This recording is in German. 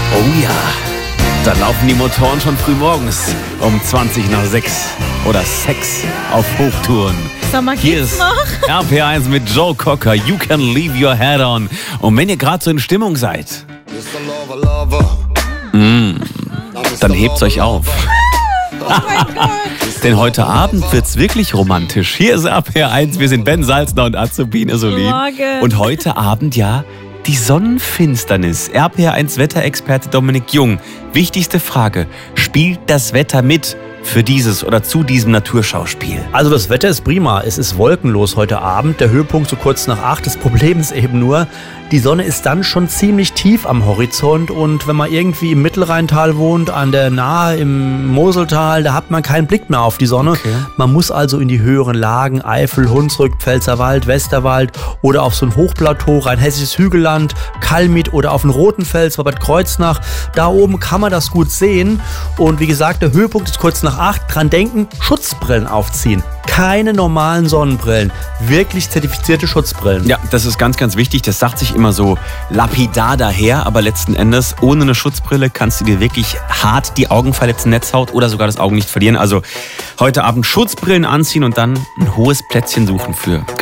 Oh ja, da laufen die Motoren schon früh morgens um 20 nach 6 oder 6 auf Hochtouren. Sag mal, Hier geht's ist noch? RPR1 mit Joe Cocker, You Can Leave Your Head On. Und wenn ihr gerade so in Stimmung seid, dann hebt's euch auf. Oh mein Gott. Denn heute Abend wird's wirklich romantisch. Hier ist RPR1, wir sind Ben Salzner und Azubine Solin. Morgen. Und heute Abend die Sonnenfinsternis. RPR1 Wetterexperte Dominik Jung. Wichtigste Frage, spielt das Wetter mit für dieses oder zu diesem Naturschauspiel? Also das Wetter ist prima. Es ist wolkenlos heute Abend. Der Höhepunkt so kurz nach 8. Das Problem ist eben nur, die Sonne ist dann schon ziemlich tief am Horizont. Und wenn man irgendwie im Mittelrheintal wohnt, an der Nahe im Moseltal, da hat man keinen Blick mehr auf die Sonne. Okay. Man muss also in die höheren Lagen, Eifel, Hunsrück, Pfälzerwald, Westerwald oder auf so ein Hochplateau, rheinhessisches Hügelland, Kalmit oder auf den Rotenfels, bei Bad Kreuznach. Da oben kann man das gut sehen. Und wie gesagt, der Höhepunkt ist kurz nach 8. Dran denken, Schutzbrillen aufziehen. Keine normalen Sonnenbrillen, wirklich zertifizierte Schutzbrillen. Ja, das ist ganz, ganz wichtig. Das sagt sich immer so lapidar daher, aber letzten Endes, ohne eine Schutzbrille kannst du dir wirklich hart die Augen verletzen, Netzhaut oder sogar das Augenlicht verlieren. Also heute Abend Schutzbrillen anziehen und dann ein hohes Plätzchen suchen für